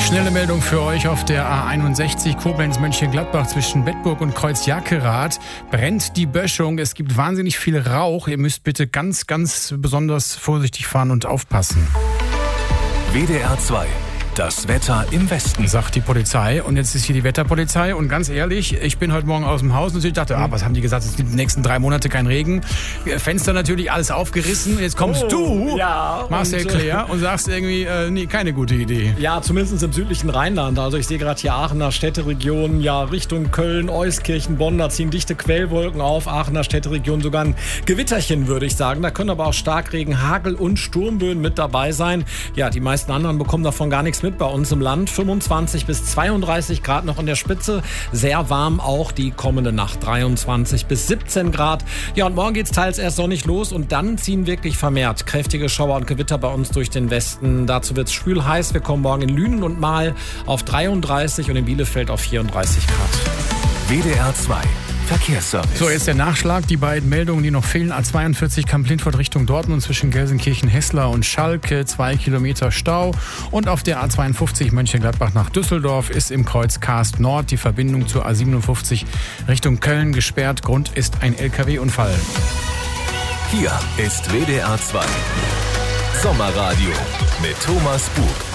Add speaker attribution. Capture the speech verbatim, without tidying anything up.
Speaker 1: Schnelle Meldung für euch auf der A einundsechzig Koblenz-Mönchengladbach zwischen Bedburg und Kreuz-Jakerath brennt die Böschung. Es gibt wahnsinnig viel Rauch. Ihr müsst bitte ganz, ganz besonders vorsichtig fahren und aufpassen.
Speaker 2: W D R zwei. Das Wetter im Westen,
Speaker 1: sagt die Polizei. Und jetzt ist hier die Wetterpolizei. Und ganz ehrlich, ich bin heute Morgen aus dem Haus und ich dachte, ah, was haben die gesagt? Es gibt die nächsten drei Monate kein Regen. Fenster natürlich alles aufgerissen. Jetzt kommst
Speaker 3: oh,
Speaker 1: du,
Speaker 3: ja,
Speaker 1: Marcel
Speaker 3: und,
Speaker 1: Claire, und sagst irgendwie, äh, nee, keine gute Idee.
Speaker 3: Ja, zumindest im südlichen Rheinland. Also ich sehe gerade hier Aachener Städteregion, ja, Richtung Köln, Euskirchen, Bonn. Da ziehen dichte Quellwolken auf. Aachener Städteregion sogar ein Gewitterchen, würde ich sagen. Da können aber auch Starkregen, Hagel und Sturmböen mit dabei sein. Ja, die meisten anderen bekommen davon gar nichts mit bei uns im Land. fünfundzwanzig bis zweiunddreißig Grad noch an der Spitze. Sehr warm auch die kommende Nacht. dreiundzwanzig bis siebzehn Grad. Ja, und morgen geht's teils erst sonnig los und dann ziehen wirklich vermehrt kräftige Schauer und Gewitter bei uns durch den Westen. Dazu wird's schwül heiß. Wir kommen morgen in Lünen und Mahl auf dreiunddreißig und in Bielefeld auf vierunddreißig Grad.
Speaker 2: W D R zwei. Verkehrsservice.
Speaker 1: So, jetzt der Nachschlag. Die beiden Meldungen, die noch fehlen. A zweiundvierzig Kamp-Lindfort Richtung Dortmund zwischen Gelsenkirchen-Hessler und Schalke. Zwei Kilometer Stau. Und auf der A zweiundfünfzig Mönchengladbach nach Düsseldorf ist im Kreuz Karst Nord die Verbindung zur A siebenundfünfzig Richtung Köln gesperrt. Grund ist ein L K W-Unfall.
Speaker 2: Hier ist W D R zwei. Sommerradio mit Thomas Bug.